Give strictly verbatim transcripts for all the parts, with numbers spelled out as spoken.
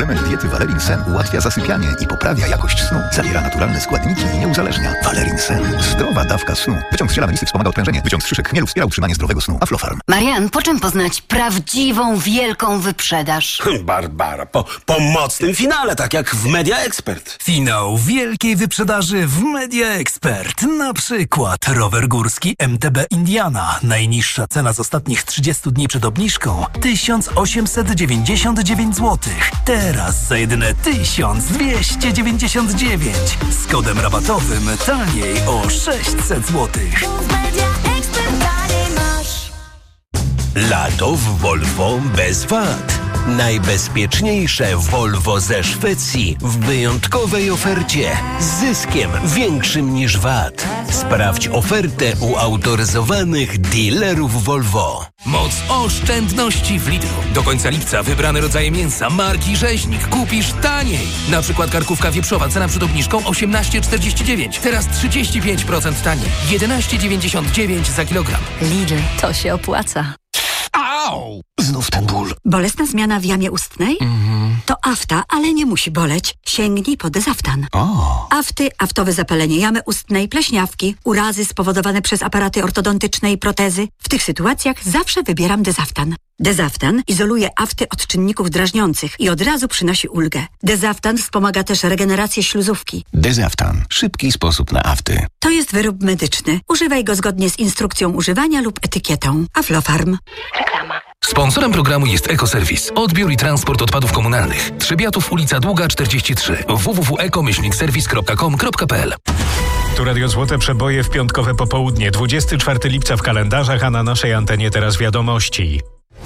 Suplement diety Valerin Sen ułatwia zasypianie i poprawia jakość snu. Zawiera naturalne składniki i nie uzależnia. Valerin Sen. Zdrowa dawka snu. Wyciąg z ziela melisy wspomaga odprężenie. Wyciąg z szyszek chmielu wspiera utrzymanie zdrowego snu. Aflofarm. Marian, po czym poznać prawdziwą, wielką wyprzedaż? Barbara, po, po mocnym finale, tak jak w Media Expert. Finał wielkiej wyprzedaży w Media Expert. Na przykład rower górski M T B Indiana. Najniższa cena z ostatnich trzydziestu dni przed obniżką tysiąc osiemset dziewięćdziesiąt dziewięć złotych. Teraz za jedyne tysiąc dwieście dziewięćdziesiąt dziewięć. Z kodem rabatowym taniej o sześćset złotych. Lato w Volvo bez wad. Najbezpieczniejsze Volvo ze Szwecji w wyjątkowej ofercie z zyskiem większym niż V A T. Sprawdź ofertę u autoryzowanych dealerów Volvo. Moc oszczędności w Lidlu. Do końca lipca wybrane rodzaje mięsa marki Rzeźnik kupisz taniej. Na przykład karkówka wieprzowa, cena przed obniżką osiemnaście czterdzieści dziewięć. Teraz trzydzieści pięć procent taniej. jedenaście dziewięćdziesiąt dziewięć za kilogram. Lidl, to się opłaca. Au! Znów ten ból. Bolesna zmiana w jamie ustnej? Mhm. To afta, ale nie musi boleć. Sięgnij po Dezaftan. O. Afty, aftowe zapalenie jamy ustnej, pleśniawki, urazy spowodowane przez aparaty ortodontyczne i protezy. W tych sytuacjach zawsze wybieram Dezaftan. Dezaftan izoluje afty od czynników drażniących i od razu przynosi ulgę. Dezaftan wspomaga też regenerację śluzówki. Dezaftan. Szybki sposób na afty. To jest wyrób medyczny. Używaj go zgodnie z instrukcją używania lub etykietą. Aflofarm. Reklama. Sponsorem programu jest Ekoserwis. Odbiór i transport odpadów komunalnych. Trzebiatów, ulica Długa czterdzieści trzy. w w w kropka eko serwis kropka com kropka p l. Tu Radio Złote Przeboje w piątkowe popołudnie. dwudziestego czwartego lipca w kalendarzach, a na naszej antenie teraz wiadomości.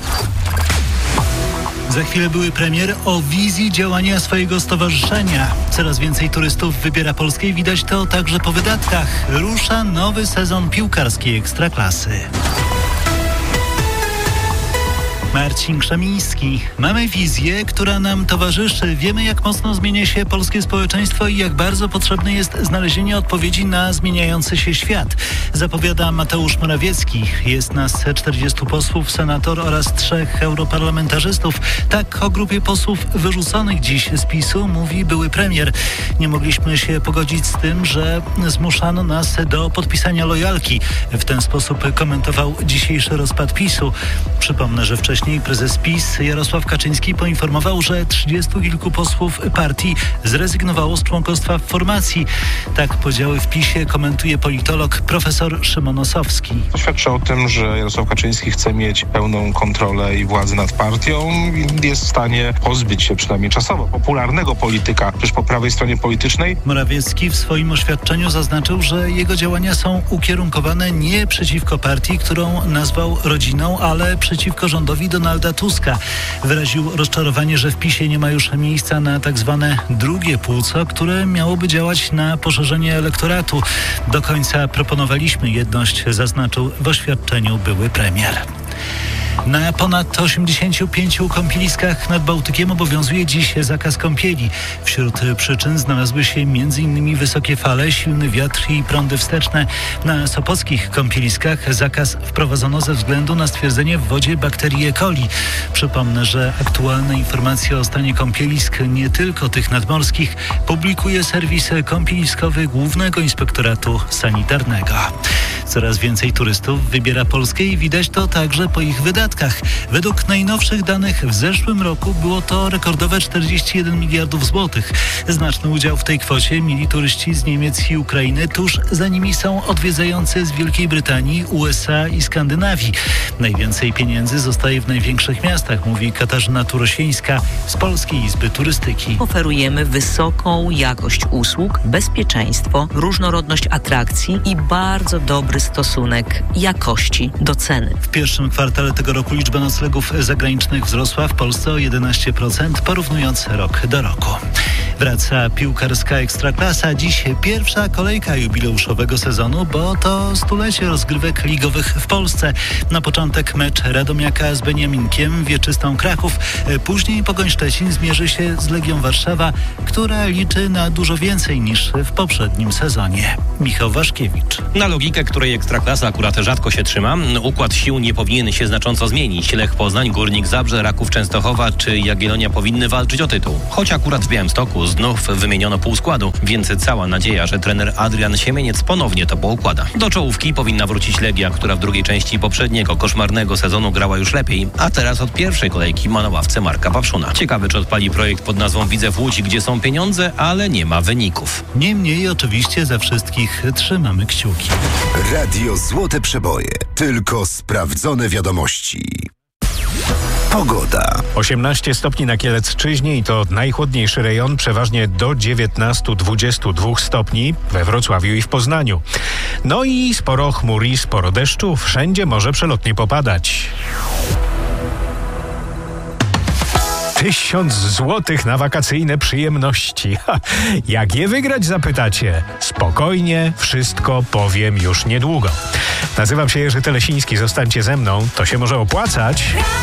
Za chwilę były premier o wizji działania swojego stowarzyszenia. Coraz więcej turystów wybiera Polskę i widać to także po wydatkach. Rusza nowy sezon piłkarskiej Ekstraklasy. Marcin Krzemiński. Mamy wizję, która nam towarzyszy. Wiemy, jak mocno zmienia się polskie społeczeństwo i jak bardzo potrzebne jest znalezienie odpowiedzi na zmieniający się świat. Zapowiada Mateusz Morawiecki. Jest nas czterdziestu posłów, senator oraz trzech europarlamentarzystów. Tak o grupie posłów wyrzuconych dziś z PiSu mówi były premier. Nie mogliśmy się pogodzić z tym, że zmuszano nas do podpisania lojalki. W ten sposób komentował dzisiejszy rozpad PiSu. Przypomnę, że wcześniej prezes PiS Jarosław Kaczyński poinformował, że trzydziestu kilku posłów partii zrezygnowało z członkostwa w formacji. Tak podziały w PiSie komentuje politolog profesor Szymon Osowski. To świadczy o tym, że Jarosław Kaczyński chce mieć pełną kontrolę i władzę nad partią i jest w stanie pozbyć się przynajmniej czasowo popularnego polityka, też po prawej stronie politycznej. Morawiecki w swoim oświadczeniu zaznaczył, że jego działania są ukierunkowane nie przeciwko partii, którą nazwał rodziną, ale przeciwko rządowi Donalda Tuska. Wyraził rozczarowanie, że w PiSie nie ma już miejsca na tak zwane drugie płuco, które miałoby działać na poszerzenie elektoratu. Do końca proponowaliśmy jedność, zaznaczył w oświadczeniu były premier. Na ponad osiemdziesięciu pięciu kąpieliskach nad Bałtykiem obowiązuje dziś zakaz kąpieli. Wśród przyczyn znalazły się m.in. wysokie fale, silny wiatr i prądy wsteczne. Na sopockich kąpieliskach zakaz wprowadzono ze względu na stwierdzenie w wodzie bakterii E. coli. Przypomnę, że aktualne informacje o stanie kąpielisk, nie tylko tych nadmorskich, publikuje serwis kąpieliskowy Głównego Inspektoratu Sanitarnego. Coraz więcej turystów wybiera Polskę i widać to także po ich wydatkach. Według najnowszych danych w zeszłym roku było to rekordowe czterdzieści jeden miliardów złotych. Znaczny udział w tej kwocie mieli turyści z Niemiec i Ukrainy. Tuż za nimi są odwiedzający z Wielkiej Brytanii, U S A i Skandynawii. Najwięcej pieniędzy zostaje w największych miastach, mówi Katarzyna Turosińska z Polskiej Izby Turystyki. Oferujemy wysoką jakość usług, bezpieczeństwo, różnorodność atrakcji i bardzo dobry stosunek jakości do ceny. W pierwszym kwartale tego roku liczba noclegów zagranicznych wzrosła w Polsce o jedenaście procent, porównując rok do roku. Wraca piłkarska Ekstraklasa. Dziś pierwsza kolejka jubileuszowego sezonu, bo to stulecie rozgrywek ligowych w Polsce. Na początek mecz Radomiaka z Beniaminkiem, Wieczystą Kraków. Później Pogoń Szczecin zmierzy się z Legią Warszawa, która liczy na dużo więcej niż w poprzednim sezonie. Michał Waszkiewicz. Na logikę, której Ekstraklasa akurat rzadko się trzyma, układ sił nie powinien się znacząco co zmienić. Lech Poznań, Górnik Zabrze, Raków Częstochowa czy Jagiellonia powinny walczyć o tytuł. Choć akurat w Białymstoku znów wymieniono pół składu, więc cała nadzieja, że trener Adrian Siemieniec ponownie to poukłada. Do czołówki powinna wrócić Legia, która w drugiej części poprzedniego koszmarnego sezonu grała już lepiej, a teraz od pierwszej kolejki ma na ławce Marka Pawszuna. Ciekawy, czy odpali projekt pod nazwą Widzew Łódź, gdzie są pieniądze, ale nie ma wyników. Niemniej oczywiście za wszystkich trzymamy kciuki. Radio Złote Przeboje. Tylko sprawdzone wiadomości. Pogoda. osiemnaście stopni na Kielecczyźnie i to najchłodniejszy rejon, przeważnie do dziewiętnaście dwadzieścia dwa stopni we Wrocławiu i w Poznaniu. No i sporo chmur i sporo deszczu, wszędzie może przelotnie popadać. Tysiąc złotych na wakacyjne przyjemności. Ha, jak je wygrać, zapytacie? Spokojnie, wszystko powiem już niedługo. Nazywam się Jerzy Telesiński, zostańcie ze mną, to się może opłacać.